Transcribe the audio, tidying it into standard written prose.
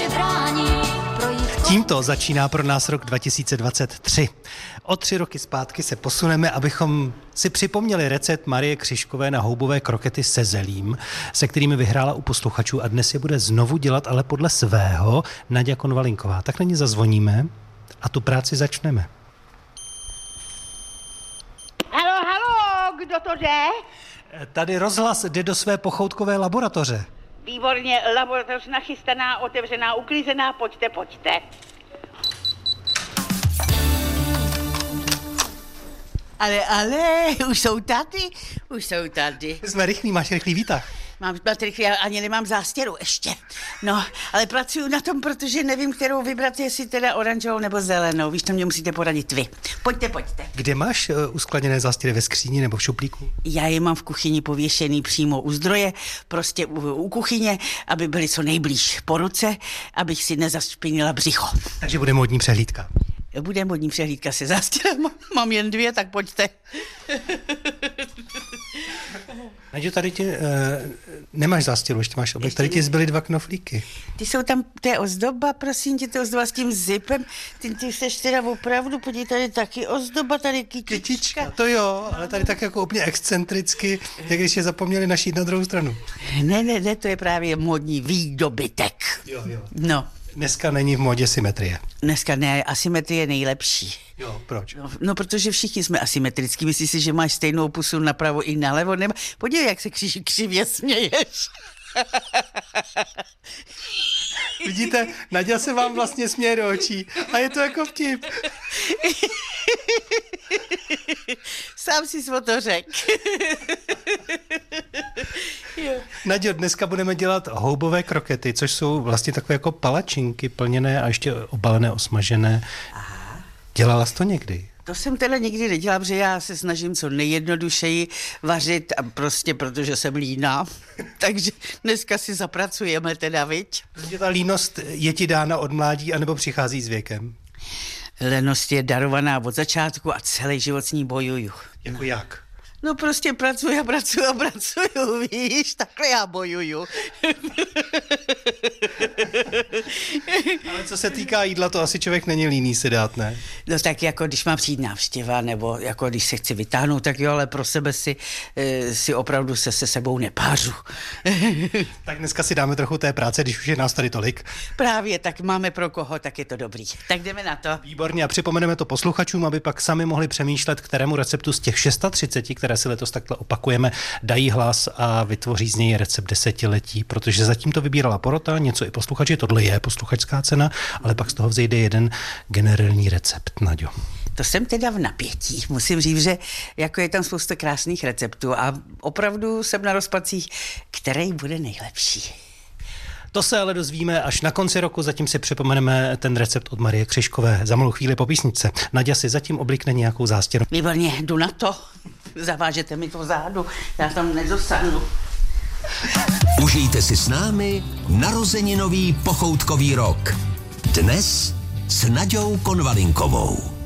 Tímto začíná pro nás rok 2023. O 3 roky zpátky se posuneme, abychom si připomněli recept Marie Křižkové na houbové krokety se zelím, se kterými vyhrála u posluchačů a dnes je bude znovu dělat, ale podle svého, Naďa Konvalinková. Tak na ní zazvoníme a tu práci začneme. Halo, kdo to jde? Tady rozhlas jde do své pochoutkové laboratoře. Výborně, laboratoř nachystaná, otevřená, uklízená, pojďte. Ale, už jsou tady. Jsme rychlí, máš rychlý výtah. Mám rychlý, ale ani nemám zástěru ještě. No, ale pracuju na tom, protože nevím, kterou vybrat, jestli teda oranžovou nebo zelenou. Víš, to mě musíte poradit vy. Pojďte. Kde máš uskladněné zástěry, ve skříni nebo v šuplíku? Já je mám v kuchyni pověšený přímo u zdroje, prostě u kuchyně, aby byly co nejblíž po ruce, abych si nezašpinila břicho. Takže bude módní přehlídka. Bude modní přehlídka se zástěrem, mám jen 2, tak pojďte. Naďo, tady ti nemáš zástěru, ještě máš oblek, tady ti zbyly 2 knoflíky. Ty jsou tam, to je ozdoba, prosím tě, to ozdoba s tím zipem, ty seš teda opravdu, podívej, tady taky ozdoba, tady kytička. To jo, ale tady tak jako úplně excentricky, jak když je zapomněli našít na druhou stranu. Ne, to je právě modní výdobytek. Jo. No. Dneska není v modě symetrie. Dneska ne, asymetrie je nejlepší. Jo, proč? No, protože všichni jsme asymetrický. Myslíš si, že máš stejnou pusu napravo i nalevo? Podívej, jak se křivě směješ. Vidíte, Naďa se vám vlastně směje do očí a je to jako vtip. Sám si o to řekl. Naďo, dneska budeme dělat houbové krokety, což jsou vlastně takové jako palačinky plněné a ještě obalené, osmažené. Aha. Dělala jsi to někdy? To jsem teda nikdy nedělala, protože já se snažím co nejjednodušeji vařit a prostě protože jsem líná. Takže dneska si zapracujeme teda, viď? Ta línost je ti dána od mládí anebo přichází s věkem? Lenost je darovaná od začátku a celý život s ní bojuju. Jako jak? No prostě pracuju, víš, takhle já bojuju. Ale co se týká jídla, to asi člověk není líný si dát, ne? No tak jako když má přijít návštěva, nebo jako když se chci vytáhnout, tak jo, ale pro sebe si opravdu se sebou nepářu. Tak dneska si dáme trochu té práce, když už je nás tady tolik. Právě, tak máme pro koho, tak je to dobrý. Tak jdeme na to. Výborně a připomeneme to posluchačům, aby pak sami mohli přemýšlet, kterému receptu z těch 630, které si letos takhle opakujeme, dají hlas a vytvoří z něj recept desetiletí, protože zatím to vybírala porota, něco i posluchači, tohle je posluchačská cena, ale pak z toho vzejde jeden generální recept, Naďo. To jsem teda v napětí. Musím říct, že jako je tam spousta krásných receptů a opravdu jsem na rozpacích, který bude nejlepší. To se ale dozvíme až na konci roku, zatím si připomeneme ten recept od Marie Křižkové. Za malou chvíli po písničce. Naďa si zatím oblikne nějakou zástěru. Výborně, jdu na to. Zavážete mi to zádu, já tam nedosáhnu. Užijte si s námi narozeninový pochoutkový rok. Dnes s Naďou Konvalinkovou.